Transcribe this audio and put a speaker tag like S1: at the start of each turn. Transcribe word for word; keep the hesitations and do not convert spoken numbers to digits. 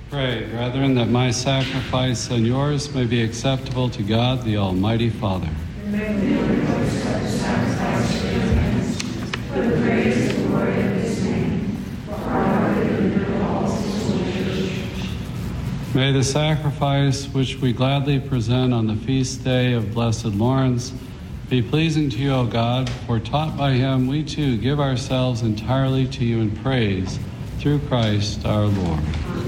S1: Pray, brethren, that my sacrifice and yours may be acceptable to God, the Almighty Father.
S2: And may we always accept the sacrifice of your hands, for the praise and glory of his name, for our good and good of all his holy church.
S1: May the sacrifice which we gladly present on the feast day of Blessed Lawrence be pleasing to you, O God, for taught by him we too give ourselves entirely to you in praise through Christ our Lord.